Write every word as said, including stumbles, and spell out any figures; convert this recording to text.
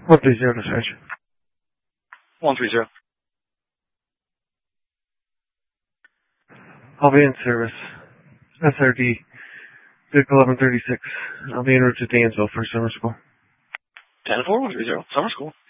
one three zero dispatch. one three zero. I'll be in service. S R D, Vic eleven thirty-six. I'll be en route to Dansville for summer school. ten four, one three zero, summer school.